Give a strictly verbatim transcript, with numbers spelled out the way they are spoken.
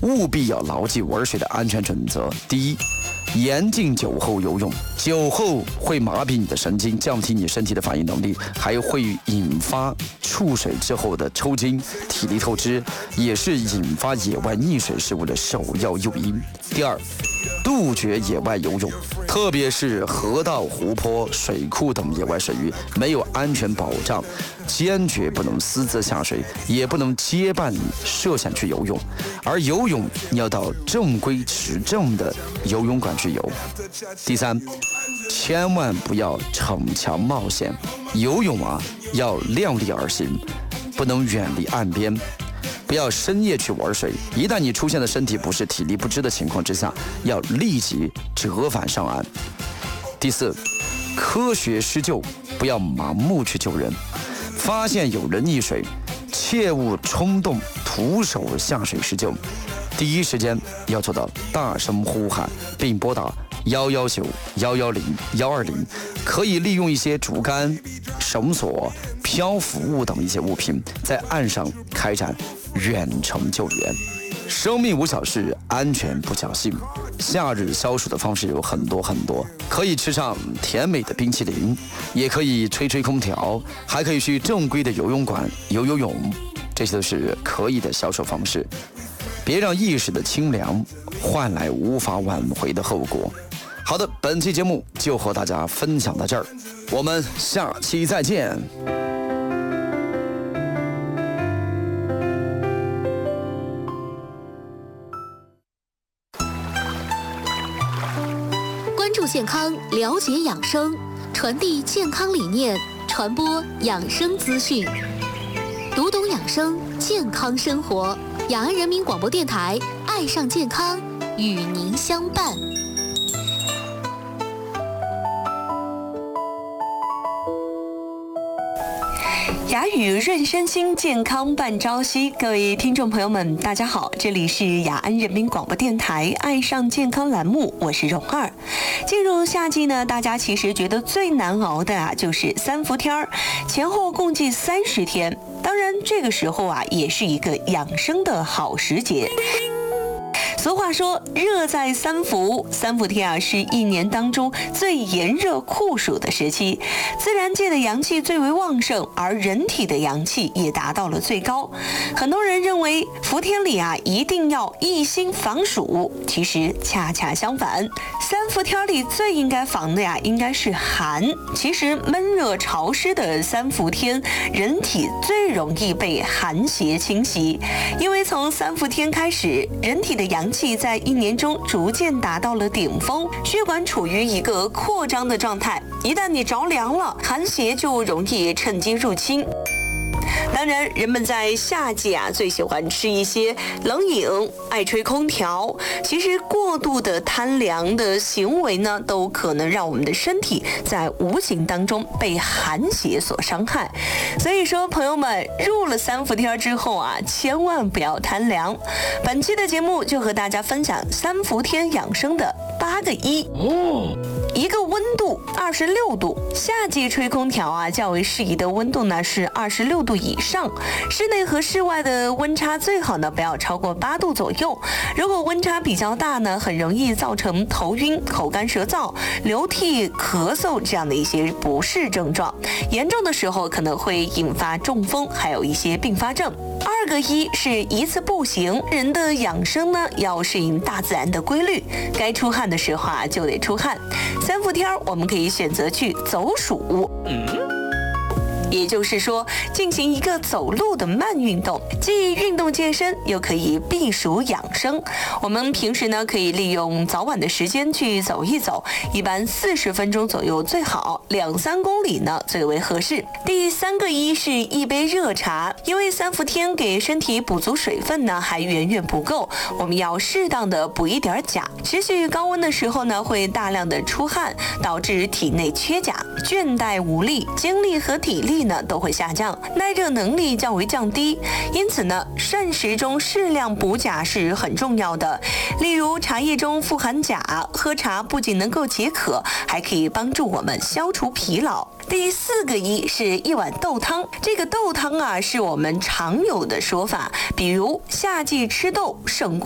务必要牢记玩水的安全准则。第一，严禁酒后游泳，酒后会麻痹你的神经，降低你身体的反应能力，还会引发触水之后的抽筋、体力透支，也是引发野外溺水事故的首要诱因。第二，杜绝野外游泳，特别是河道、湖泊、水库等野外水域，没有安全保障，坚决不能私自下水，也不能结伴涉险去游泳。而游泳，你要到正规持证的游泳馆去游。第三，千万不要逞强冒险，游泳啊要量力而行，不能远离岸边。不要深夜去玩水，一旦你出现了身体不适、体力不支的情况之下，要立即折返上岸。第四，科学施救，不要盲目去救人。发现有人溺水，切勿冲动徒手下水施救，第一时间要做到大声呼喊，并拨打一一九、一一零、一二零，可以利用一些竹竿、绳索、漂浮物等一些物品，在岸上开展远程救援。生命无小事，安全不侥幸。夏日消暑的方式有很多很多，可以吃上甜美的冰淇淋，也可以吹吹空调，还可以去正规的游泳馆游游泳，这些都是可以的消暑方式。别让一时的清凉换来无法挽回的后果。好的，本期节目就和大家分享到这儿，我们下期再见。 关注健康，了解养生，传递健康理念，传播养生资讯，读懂养生，健康生活。雅安人民广播电台，爱上健康，与您相伴。 雅语润身心，健康伴朝夕。各位听众朋友们，大家好，这里是雅安人民广播电台爱上健康栏目，我是蓉儿。进入夏季呢，大家其实觉得最难熬的啊，就是三伏天儿，前后共计三十天。当然，这个时候啊，也是一个养生的好时节。俗话说，热在三伏，三伏天啊，是一年当中最炎热酷暑的时期，自然界的阳气最为旺盛，而人体的阳气也达到了最高。很多人认为伏天里啊，一定要一心防暑，其实恰恰相反，三伏天里最应该防的呀，应该是寒。其实闷热潮湿的三伏天，人体最容易被寒邪侵袭，因为从三伏天开始，人体的阳气在一年中逐渐达到了顶峰，血管处于一个扩张的状态，一旦你着凉了，寒邪就容易趁机入侵。当然，人们在夏季啊，最喜欢吃一些冷饮，爱吹空调。其实过度的贪凉的行为呢，都可能让我们的身体在无形当中被寒邪所伤害。所以说，朋友们，入了三伏天之后啊，千万不要贪凉。本期的节目就和大家分享三伏天养生的八个一。哦，一个温度二十六度，夏季吹空调啊，较为适宜的温度呢是二十六度以上，室内和室外的温差最好呢不要超过八度左右。如果温差比较大呢，很容易造成头晕、口干舌燥、流涕、咳嗽这样的一些不适症状，严重的时候可能会引发中风，还有一些并发症。二个一是一次不行，人的养生呢要适应大自然的规律，该出汗的时候啊就得出汗。三伏天我们可以选择去走暑。嗯，也就是说，进行一个走路的慢运动，既运动健身，又可以避暑养生。我们平时呢，可以利用早晚的时间去走一走，一般四十分钟左右最好，两三公里呢最为合适。第三个一是一杯热茶，因为三伏天给身体补足水分呢还远远不够，我们要适当的补一点钾。持续高温的时候呢，会大量的出汗，导致体内缺钾，倦怠无力，精力和体力呢都会下降，耐热能力较为降低。因此呢，膳食中适量补钾是很重要的。例如茶叶中富含钾，喝茶不仅能够解渴，还可以帮助我们消除疲劳。第四个一是一碗豆汤，这个豆汤啊是我们常有的说法，比如夏季吃豆胜过